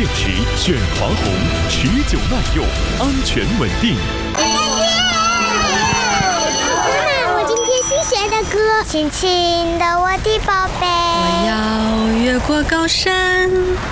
池选华虹，持久耐用，安全稳定。 妈妈，我今天新学的歌，轻轻的我的宝贝。 我要越过高山，